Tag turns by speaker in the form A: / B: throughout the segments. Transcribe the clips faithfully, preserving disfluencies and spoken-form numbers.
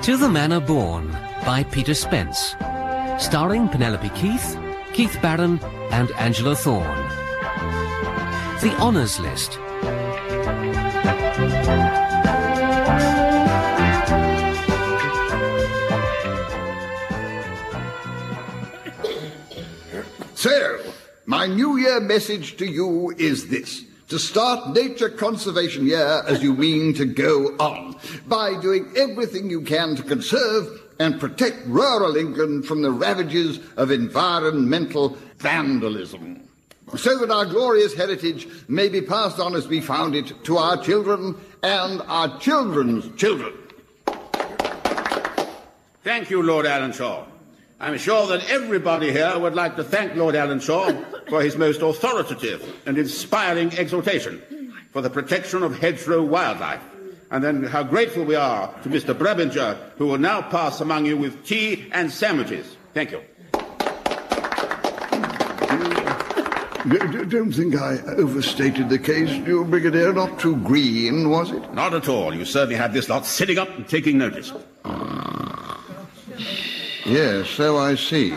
A: To the Manor Born by Peter Spence, starring Penelope Keith, Keith Barron and Angela Thorne. The Honours List.
B: So, my New Year message to you is this. To start Nature Conservation Year as you mean to go on, by doing everything you can to conserve and protect rural England from the ravages of environmental vandalism, so that our glorious heritage may be passed on as we found it to our children and our children's children.
C: Thank you, Lord Allenshaw. I'm sure that everybody here would like to thank Lord Allenshaw for his most authoritative and inspiring exhortation for the protection of hedgerow wildlife, and then how grateful we are to Mister Brabinger, who will now pass among you with tea and sandwiches. Thank you.
B: D- don't think I overstated the case, do you, Brigadier? Not too green, was it?
C: Not at all. You certainly had this lot sitting up and taking notice.
B: Yes, so I see.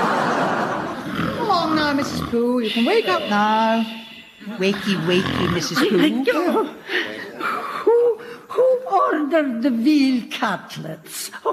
D: Come on now, Missus Pooh. You can wake up now. Wakey, wakey, Missus Pooh.
E: Who, who ordered the veal cutlets? Oh,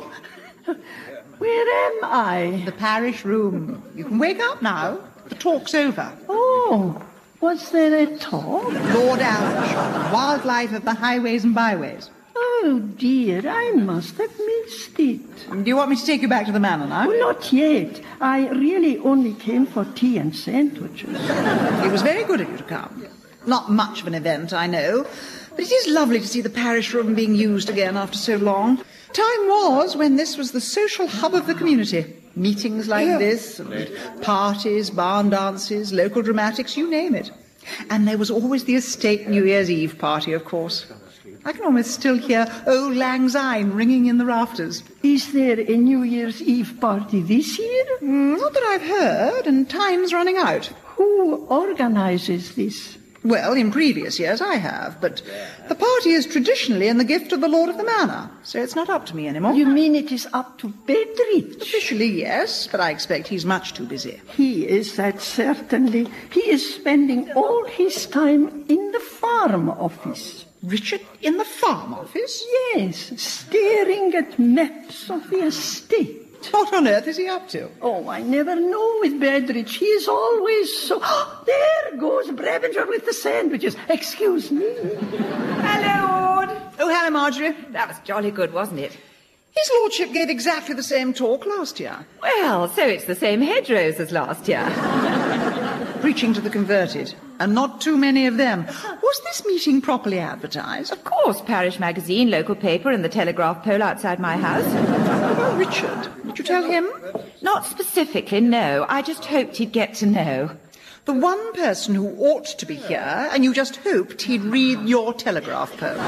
E: where am I?
D: The parish room. You can wake up now. The talk's over.
E: Oh, was there a talk?
D: Lord Allenshaw, wildlife of the highways and byways.
E: Oh, dear, I must have missed it.
D: Do you want me to take you back to the manor now?
E: Oh, not yet. I really only came for tea and sandwiches.
D: It was very good of you to come. Not much of an event, I know, but it is lovely to see the parish room being used again after so long. Time was when this was the social hub of the community. Meetings like yeah. this, and parties, barn dances, local dramatics, you name it. And there was always the estate New Year's Eve party, of course. I can almost still hear Old Lang Syne ringing in the rafters.
E: Is there a New Year's Eve party this year?
D: Mm, not that I've heard, and time's running out.
E: Who organises this?
D: Well, in previous years I have, but the party is traditionally in the gift of the Lord of the Manor, so it's not up to me anymore.
E: You mean it is up to Bedrich?
D: Officially, yes, but I expect he's much too busy.
E: He is, that certainly. He is spending all his time in the farm office.
D: Richard in the farm office?
E: Yes, staring at maps of the estate.
D: What on earth is he up to?
E: Oh, I never know with Bedrich. He is always so... There goes Brabinger with the sandwiches. Excuse me.
F: Hello, Lord.
D: Oh, hello, Marjorie.
F: That was jolly good, wasn't it?
D: His lordship gave exactly the same talk last year.
F: Well, so it's the same hedgerows as last year.
D: Preaching to the converted, and not too many of them. Was this meeting properly advertised?
F: Of course, parish magazine, local paper, and the telegraph pole outside my house.
D: Well, Richard, did you tell him?
F: Not specifically, no. I just hoped he'd get to know.
D: The one person who ought to be here, and you just hoped he'd read your telegraph pole.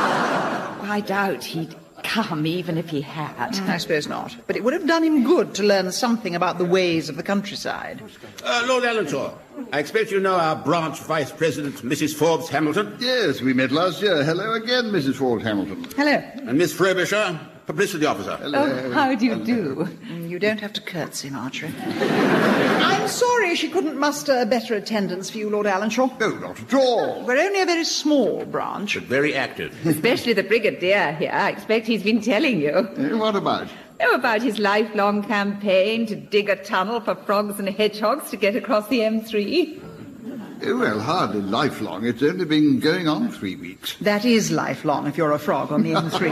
F: I doubt he'd come, even if he had.
D: Mm, I suppose not. But it would have done him good to learn something about the ways of the countryside.
C: Uh, Lord Allenshaw, I expect you know our branch vice president, Missus Forbes Hamilton.
B: Yes, we met last year. Hello again, Missus Forbes Hamilton.
D: Hello.
C: And Miss Frobisher, publicity officer.
B: Hello.
F: Oh, how do you do?
D: You don't have to curtsy, Marjorie. I'm sorry she couldn't muster a better attendance for you, Lord Allenshaw.
B: No, not at all.
D: We're only a very small branch.
C: But very active.
F: Especially the brigadier here. I expect he's been telling you.
B: Uh, what about?
F: Oh, about his lifelong campaign to dig a tunnel for frogs and hedgehogs to get across the M three.
B: Oh, well, hardly lifelong. It's only been going on three weeks.
D: That is lifelong if you're a frog on the M three.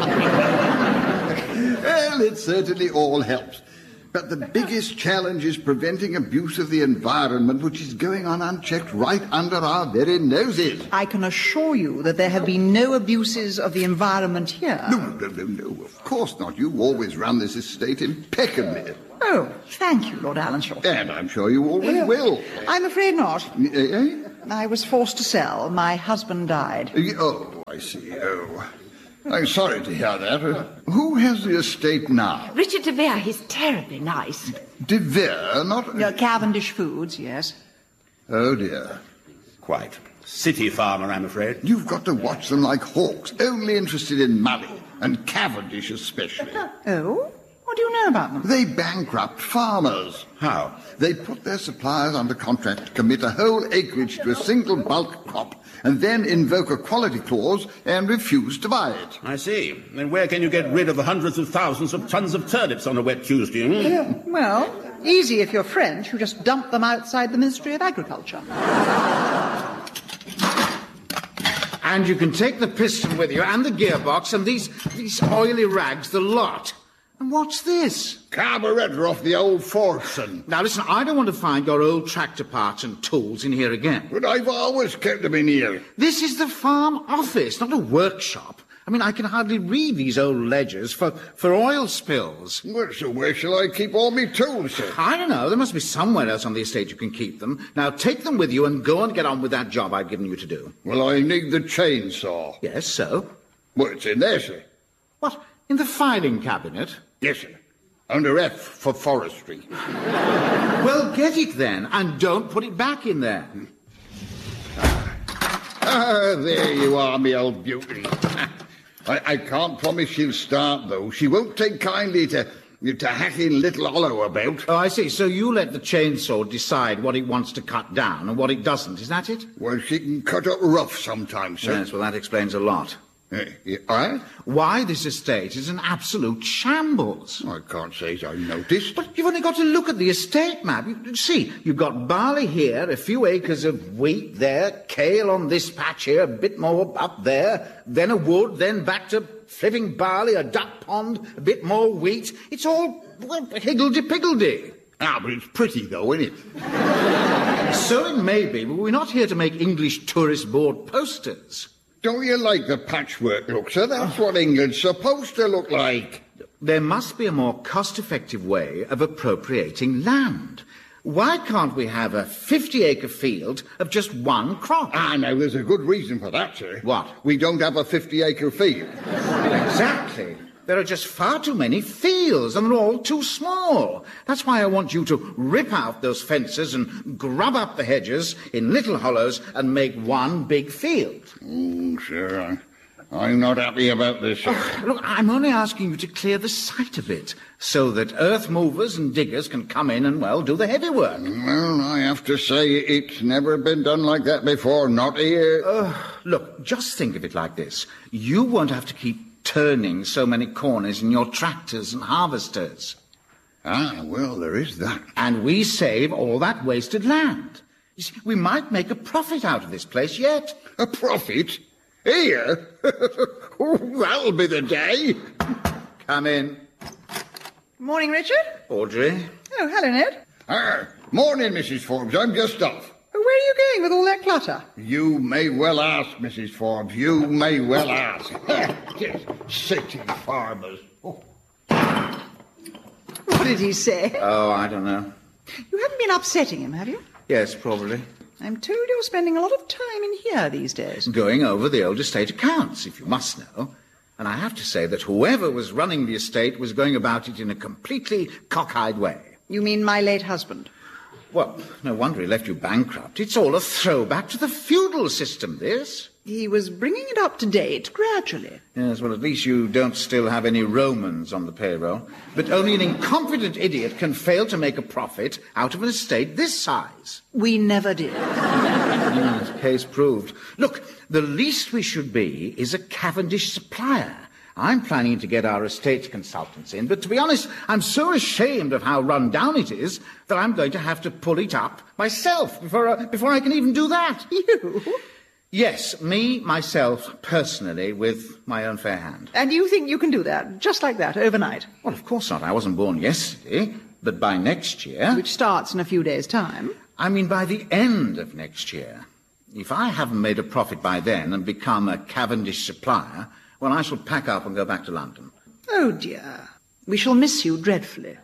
B: Well, it certainly all helps. But the biggest challenge is preventing abuse of the environment, which is going on unchecked right under our very noses.
D: I can assure you that there have been no abuses of the environment here.
B: No, no, no, no, of course not. You always run this estate impeccably.
D: Oh, thank you, Lord Allenshaw.
B: And I'm sure you always will.
D: I'm afraid not.
B: Eh, eh?
D: I was forced to sell. My husband died.
B: Oh, I see. Oh, I'm sorry to hear that. Uh, who has the estate now?
F: Richard de Vere. He's terribly nice.
B: De Vere, not...
D: No, Cavendish Foods, yes.
B: Oh, dear.
C: Quite. City farmer, I'm afraid.
B: You've got to watch them like hawks, only interested in money. and Cavendish especially.
D: Oh? What do you know about them?
B: They bankrupt farmers.
C: How?
B: They put their suppliers under contract to commit a whole acreage to a single bulk crop and then invoke a quality clause and refuse to buy it.
C: I see. Then where can you get rid of the hundreds of thousands of tons of turnips on a wet Tuesday? Hmm?
D: Yeah. Well, easy if you're French. You just dump them outside the Ministry of Agriculture.
G: And you can take the piston with you, and the gearbox, and these, these oily rags, the lot. And what's this?
B: Carburetor off the old Fordson.
G: Now, listen, I don't want to find your old tractor parts and tools in here again.
B: But I've always kept them in here.
G: This is the farm office, not a workshop. I mean, I can hardly read these old ledgers for, for oil spills.
B: Well, so where shall I keep all my tools, sir?
G: I don't know. There must be somewhere else on the estate you can keep them. Now, take them with you and go and get on with that job I've given you to do.
B: Well, I need the chainsaw.
G: Yes, so?
B: Well, it's in there, sir.
G: What, in the filing cabinet?
B: Yes, sir. Under F for forestry.
G: Well, get it then, and don't put it back in there.
B: Ah, there you are, me old beauty. I, I can't promise she'll start, though. She won't take kindly to, to hacking little Hollow about.
G: Oh, I see. So you let the chainsaw decide what it wants to cut down and what it doesn't. Is that it?
B: Well, she can cut up rough sometimes, sir.
G: Yes, well, that explains a lot.
B: Uh, yeah, I?
G: Why this estate is an absolute shambles.
B: I can't say as I noticed.
G: But you've only got to look at the estate map. You see, you've got barley here, a few acres of wheat there, kale on this patch here, a bit more up there, then a wood, then back to flipping barley, a duck pond, a bit more wheat. It's all well, higgledy-piggledy.
B: Ah, but it's pretty, though, isn't it?
G: So it may be, but we're not here to make English tourist board posters.
B: Don't you like the patchwork look, sir? That's what England's supposed to look like.
G: There must be a more cost-effective way of appropriating land. Why can't we have a fifty-acre field of just one crop?
B: Ah, now, there's a good reason for that, sir.
G: What?
B: We don't have a fifty-acre field.
G: Exactly. There are just far too many fields, and they're all too small. That's why I want you to rip out those fences and grub up the hedges in little hollows and make one big field.
B: Oh, sir, I, I'm not happy about this, sir.
G: Oh, look, I'm only asking you to clear the site a bit, so that earth movers and diggers can come in and, well, do the heavy work.
B: Well, I have to say it's never been done like that before, not here.
G: Uh, look, just think of it like this. You won't have to keep turning so many corners in your tractors and harvesters.
B: Ah, well, there is that.
G: And we save all that wasted land. You see, we might make a profit out of this place yet.
B: A profit? Here? Oh, that'll be the day.
G: Come in.
D: Morning, Richard.
G: Audrey.
D: Oh, hello, Ned.
B: Ah, morning, Missus Forbes. I'm just off.
D: Where are you going with all that clutter?
B: You may well ask, Missus Forbes. You may well ask. City farmers. Oh.
D: What did he say?
G: Oh, I don't know.
D: You haven't been upsetting him, have you?
G: Yes, probably.
D: I'm told you're spending a lot of time in here these days.
G: Going over the old estate accounts, if you must know. And I have to say that whoever was running the estate was going about it in a completely cockeyed way.
D: You mean my late husband?
G: Well, no wonder he left you bankrupt. It's all a throwback to the feudal system, this.
D: He was bringing it up to date gradually.
G: Yes, well, at least you don't still have any Romans on the payroll. But only an incompetent idiot can fail to make a profit out of an estate this size.
D: We never did.
G: Yes, case proved. Look, the least we should be is a Cavendish supplier. I'm planning to get our estate consultants in, but to be honest, I'm so ashamed of how run down it is that I'm going to have to pull it up myself before, uh, before I can even do that.
D: You?
G: Yes, me, myself, personally, with my own fair hand.
D: And you think you can do that, just like that, overnight?
G: Well, of course not. I wasn't born yesterday, but by next year...
D: Which starts in a few days' time.
G: I mean, by the end of next year. If I haven't made a profit by then and become a Cavendish supplier... well, I shall pack up and go back to London.
D: Oh, dear. We shall miss you dreadfully.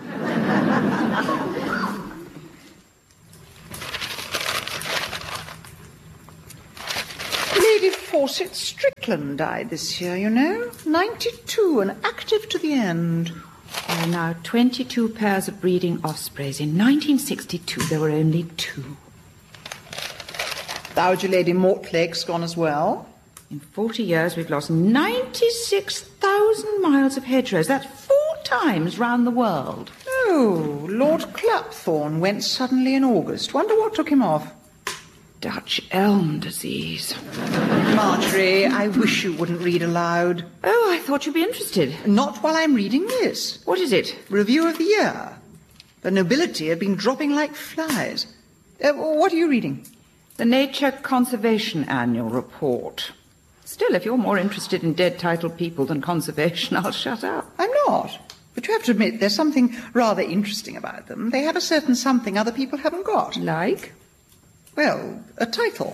D: Lady Fawcett Strickland died this year, you know. ninety-two and active to the end.
H: There are now twenty-two pairs of breeding ospreys. In nineteen sixty-two, there were only two.
D: Dowager Lady Mortlake's gone as well.
H: In forty years, we've lost ninety-six thousand miles of hedgerows. That's four times round the world.
D: Oh, Lord Clapthorne went suddenly in August. Wonder what took him off.
H: Dutch elm disease.
D: Marjorie, I wish you wouldn't read aloud.
H: Oh, I thought you'd be interested.
D: Not while I'm reading this.
H: What is it?
D: Review of the year. The nobility have been dropping like flies. Uh, what are you reading?
H: The Nature Conservation Annual Report. Still, if you're more interested in dead-titled people than conservation, I'll shut up.
D: I'm not. But you have to admit there's something rather interesting about them. They have a certain something other people haven't got.
H: Like?
D: Well, a title.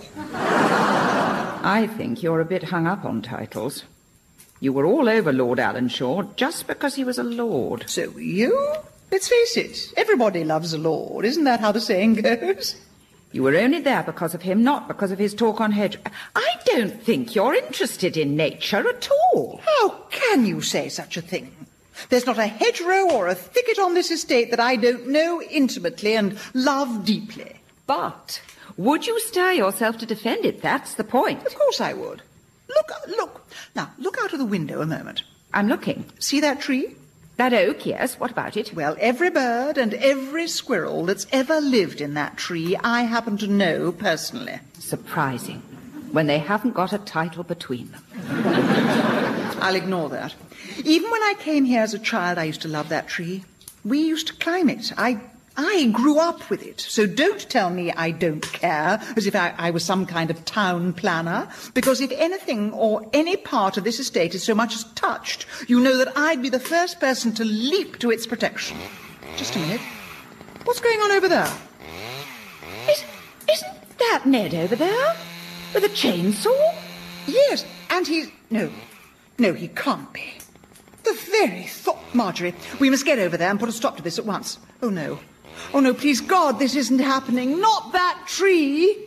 H: I think you're a bit hung up on titles. You were all over Lord Allenshaw just because he was a lord.
D: So were you? Let's face it, everybody loves a lord. Isn't that how the saying goes?
H: You were only there because of him, not because of his talk on hedge. I don't think you're interested in nature at all.
D: How can you say such a thing? There's not a hedgerow or a thicket on this estate that I don't know intimately and love deeply.
H: But would you stir yourself to defend it? That's the point.
D: Of course I would. Look, look. Now, look out of the window a moment.
H: I'm looking.
D: See that tree?
H: That oak, yes. What about it?
D: Well, every bird and every squirrel that's ever lived in that tree, I happen to know personally.
H: Surprising. When they haven't got a title between them.
D: I'll ignore that. Even when I came here as a child, I used to love that tree. We used to climb it. I I grew up with it. So don't tell me I don't care, as if I, I was some kind of town planner. Because if anything or any part of this estate is so much as touched, you know that I'd be the first person to leap to its protection. Just a minute. What's going on over there?
H: Is, isn't that Ned over there? With a chainsaw?
D: Yes, and he's... No, no, he can't be. The very thought, Marjorie. We must get over there and put a stop to this at once. Oh, no. Oh, no, please, God, this isn't happening. Not that tree.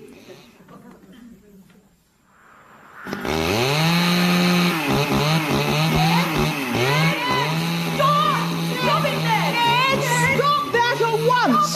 F: Stop! Stop it, Ned! Ned!
D: Stop that at once!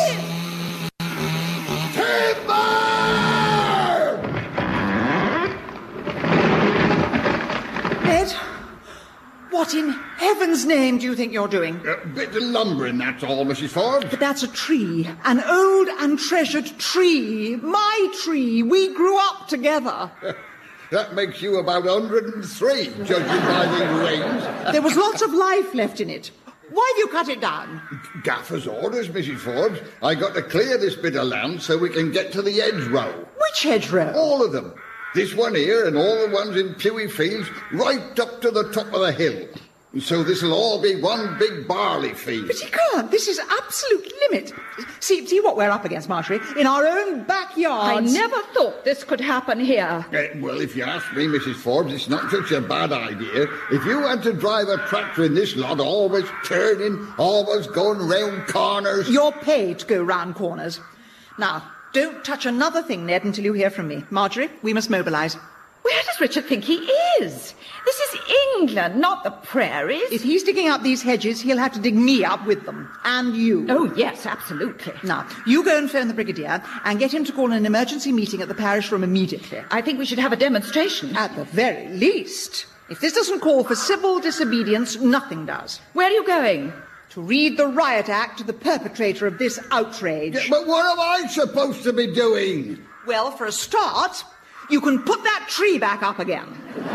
B: Timber!
D: Ned, what in heaven's name do you think you're doing?
B: A bit of lumbering, that's all, Missus Ford.
D: But that's a tree. An old and treasured tree. My tree. We grew up together.
B: That makes you about one hundred and three, judging by these reins.
D: There was lots of life left in it. Why have you cut it down?
B: Gaffer's orders, Missus Ford. I got to clear this bit of land so we can get to the hedgerow.
D: Which hedgerow?
B: All of them. This one here and all the ones in Pewey Fields, right up to the top of the hill. And so this'll all be one big barley field.
D: But you can't. This is absolute limit. See, see what we're up against, Marjorie? In our own backyard.
F: I never thought this could happen here.
B: Uh, well, if you ask me, Missus Forbes, it's not such a bad idea. If you had to drive a tractor in this lot, always turning, always going round corners...
D: You're paid to go round corners. Now, don't touch another thing, Ned, until you hear from me. Marjorie, we must mobilise.
F: Where does Richard think he is? This is England, not the prairies.
D: If he's digging up these hedges, he'll have to dig me up with them. And you.
F: Oh, yes, absolutely.
D: Now, you go and phone the Brigadier and get him to call an emergency meeting at the parish room immediately.
F: I think we should have a demonstration.
D: At the very least. If this doesn't call for civil disobedience, nothing does.
F: Where are you going?
D: To read the Riot Act to the perpetrator of this outrage.
B: Yeah, but what am I supposed to be doing?
D: Well, for a start, you can put that tree back up again.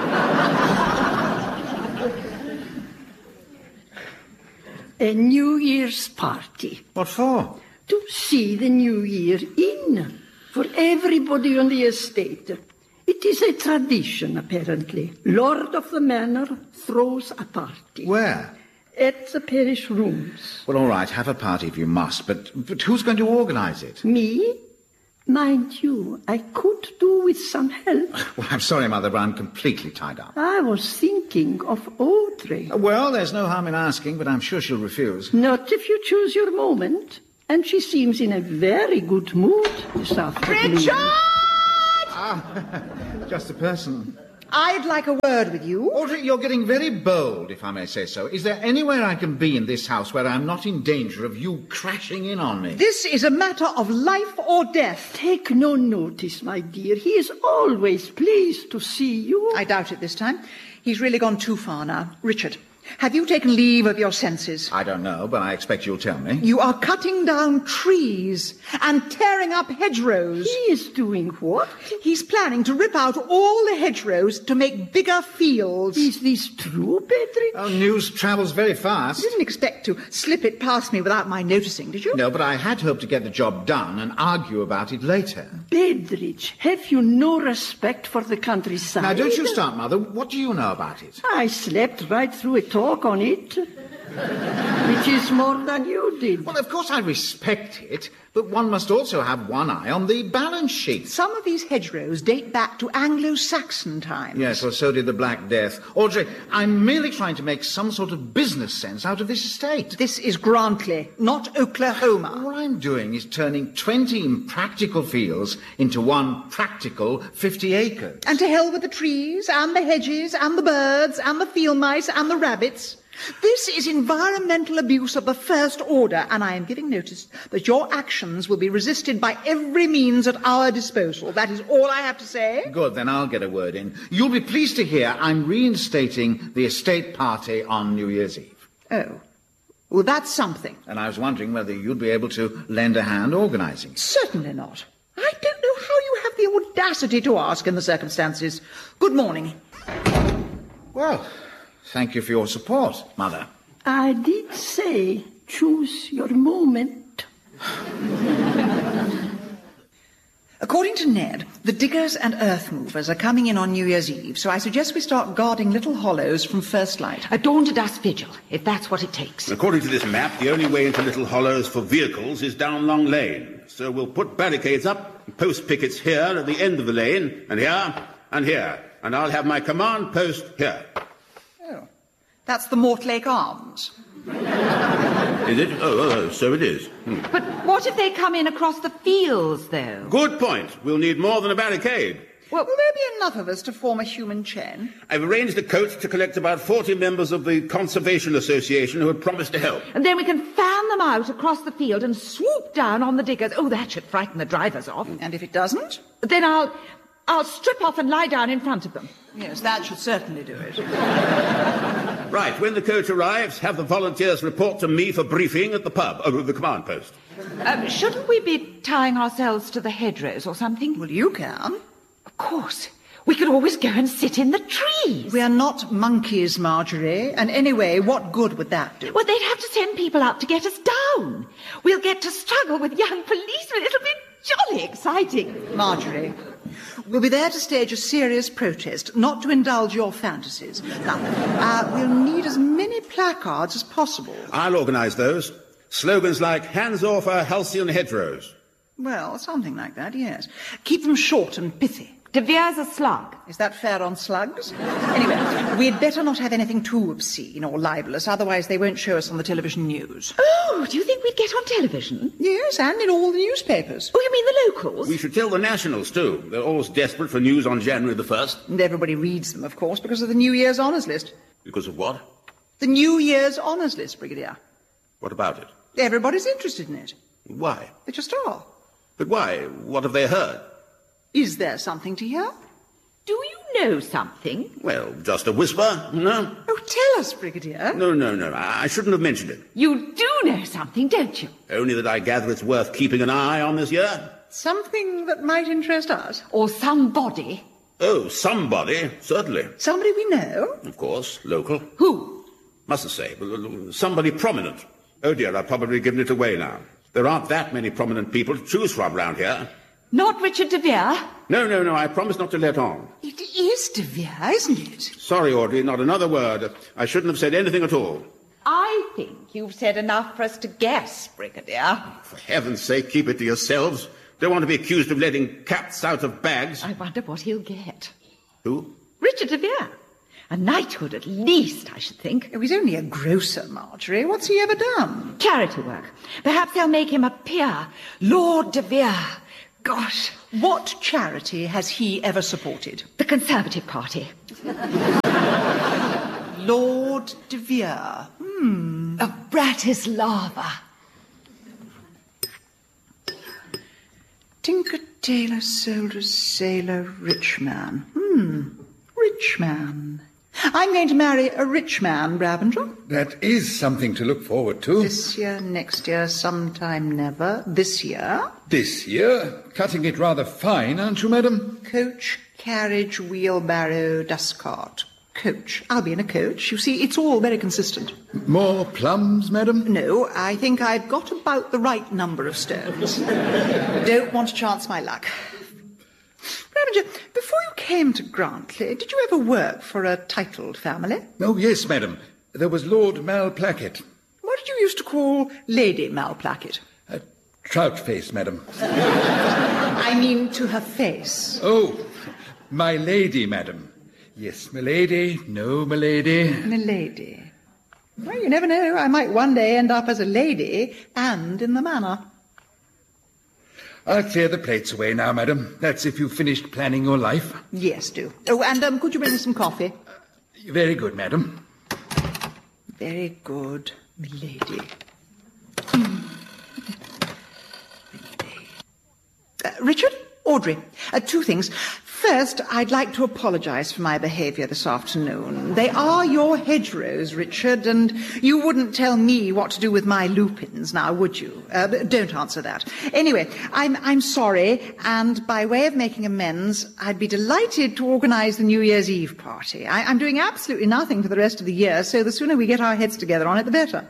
E: A New Year's party.
G: What for?
E: To see the New Year in. For everybody on the estate. It is a tradition, apparently. Lord of the Manor throws a party.
G: Where?
E: At the parish rooms.
G: Well, all right, have a party if you must, but, but who's going to organise it?
E: Me? Mind you, I could do with some help.
G: Well, I'm sorry, Mother, but I'm completely tied up.
E: I was thinking of Audrey.
G: Well, there's no harm in asking, but I'm sure she'll refuse.
E: Not if you choose your moment. And she seems in a very good mood this afternoon.
D: Richard!
G: Ah, just a person.
D: I'd like a word with you.
G: Audrey, you're getting very bold, if I may say so. Is there anywhere I can be in this house where I'm not in danger of you crashing in on me?
D: This is a matter of life or death.
E: Take no notice, my dear. He is always pleased to see you.
D: I doubt it this time. He's really gone too far now. Richard, have you taken leave of your senses?
G: I don't know, but I expect you'll tell me.
D: You are cutting down trees and tearing up hedgerows.
E: He is doing what?
D: He's planning to rip out all the hedgerows to make bigger fields.
E: Is this true, Bedridge?
G: Oh, news travels very fast.
D: You didn't expect to slip it past me without my noticing, did you?
G: No, but I had hoped to get the job done and argue about it later.
E: Bedridge, have you no respect for the countryside?
G: Now, don't you start, Mother. What do you know about it?
E: I slept right through it. Talk on it, which is more than you did.
G: Well, of course I respect it, but one must also have one eye on the balance sheet.
D: Some of these hedgerows date back to Anglo-Saxon times.
G: Yes, well, so did the Black Death. Audrey, I'm merely trying to make some sort of business sense out of this estate.
D: This is Grantley, not Oklahoma.
G: All I'm doing is turning twenty impractical fields into one practical fifty acres.
D: And to hell with the trees, and the hedges, and the birds, and the field mice, and the rabbits. This is environmental abuse of the first order, and I am giving notice that your actions will be resisted by every means at our disposal. That is all I have to say.
G: Good, then I'll get a word in. You'll be pleased to hear I'm reinstating the estate party on New Year's Eve.
D: Oh. Well, that's something.
G: And I was wondering whether you'd be able to lend a hand organising.
D: Certainly not. I don't know how you have the audacity to ask in the circumstances. Good morning.
G: Well, thank you for your support, Mother.
E: I did say choose your moment.
D: According to Ned, the diggers and earth movers are coming in on New Year's Eve, so I suggest we start guarding little hollows from first light.
H: A dawn to dusk vigil, if that's what it takes.
C: According to this map, the only way into Little Hollows for vehicles is down Long Lane. So we'll put barricades up, post pickets here at the end of the lane, and here, and here. And I'll have my command post here.
D: Oh, that's the Mortlake Arms.
C: Is it? Oh, oh, so it is. Hmm.
H: But what if they come in across the fields, though?
C: Good point. We'll need more than a barricade.
D: Well, will there be enough of us to form a human chain?
C: I've arranged a coach to collect about forty members of the Conservation Association who had promised to help.
H: And then we can fan them out across the field and swoop down on the diggers. Oh, that should frighten the drivers off.
D: And if it doesn't?
H: Then I'll... I'll strip off and lie down in front of them.
D: Yes, that should certainly do it.
C: Right, when the coach arrives, have the volunteers report to me for briefing at the pub, or the command post.
H: Um, shouldn't we be tying ourselves to the hedgerows or something?
D: Well, you can.
H: Of course. We could always go and sit in the trees.
D: We are not monkeys, Marjorie. And anyway, what good would that do?
H: Well, they'd have to send people out to get us down. We'll get to struggle with young policemen. It'll be jolly exciting.
D: Marjorie, we'll be there to stage a serious protest, not to indulge your fantasies. Now, uh, we'll need as many placards as possible.
C: I'll organise those. Slogans like, hands off our halcyon hedgerows.
D: Well, something like that, yes. Keep them short and pithy.
H: De Vere's a slug.
D: Is that fair on slugs? Anyway, we'd better not have anything too obscene or libelous, otherwise they won't show us on the television news.
H: Oh, do you think we'd get on television?
D: Yes, and in all the newspapers.
H: Oh, you mean the locals?
C: We should tell the nationals, too. They're always desperate for news on January the first.
D: And everybody reads them, of course, because of the New Year's honours list.
C: Because of what?
D: The New Year's honours list, Brigadier.
C: What about it?
D: Everybody's interested in it.
C: Why?
D: They just are.
C: But why? What have they heard?
D: Is there something to hear?
H: Do you know something?
C: Well, just a whisper, no?
D: Oh, tell us, Brigadier.
C: No, no, no. I I shouldn't have mentioned it.
H: You do know something, don't you?
C: Only that I gather it's worth keeping an eye on this year.
D: Something that might interest us.
H: Or somebody.
C: Oh, somebody, certainly.
D: Somebody we know?
C: Of course, local.
H: Who?
C: Mustn't say. Somebody prominent. Oh, dear, I've probably given it away now. There aren't that many prominent people to choose from round here.
H: Not Richard de Vere?
C: No, no, no, I promise not to let on.
D: It is de Vere, isn't it?
C: Sorry, Audrey, not another word. I shouldn't have said anything at all.
H: I think you've said enough for us to guess, Brigadier.
C: For heaven's sake, keep it to yourselves. Don't want to be accused of letting cats out of bags.
H: I wonder what he'll get.
C: Who?
H: Richard de Vere. A knighthood at least, I should think.
D: Oh, he's only a grocer, Marjorie. What's he ever done?
H: Charity work. Perhaps they'll make him a peer. Lord de Vere.
F: gosh.
D: What charity has he ever supported?
F: The Conservative Party.
D: Lord de Vere. Hmm.
F: Of Bratislava.
D: Tinker, tailor, soldier, sailor, rich man. Hmm. Rich man. I'm going to marry a rich man, Brabenger.
B: That is something to look forward to.
D: This year, next year, sometime never. This year.
B: This year? Cutting it rather fine, aren't you, madam?
D: Coach, carriage, wheelbarrow, dust cart. Coach. I'll be in a coach. You see, it's all very consistent.
B: More plums, madam?
D: No, I think I've got about the right number of stones. Don't want to chance my luck. Brabenger, before you came to Grantley, did you ever work for a titled family?
B: Oh, yes, madam. There was Lord Malplaquet.
D: What did you used to call Lady Malplaquet?
B: A trout face, madam.
D: I mean to her face.
B: Oh, my lady, madam. Yes, milady, no, milady.
D: Milady. Well, you never know. I might one day end up as a lady and in the manor.
B: I'll clear the plates away now, madam. That's if you've finished planning your life.
D: Yes, do. Oh, and um, could you bring me some coffee?
B: Uh, very good, madam.
D: Very good, milady. Mm. Uh, Richard? Audrey. Uh, two things. First, I'd like to apologise for my behaviour this afternoon. They are your hedgerows, Richard, and you wouldn't tell me what to do with my lupins now, would you? Uh, but don't answer that. Anyway, I'm, I'm sorry, and by way of making amends, I'd be delighted to organise the New Year's Eve party. I, I'm doing absolutely nothing for the rest of the year, so the sooner we get our heads together on it, the better.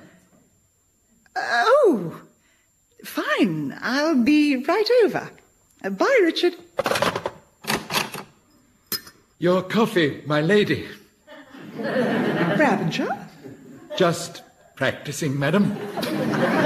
D: Oh, fine. I'll be right over. Uh, bye, Richard.
B: Your coffee, my lady.
D: Brabenger?
B: Just practising, madam.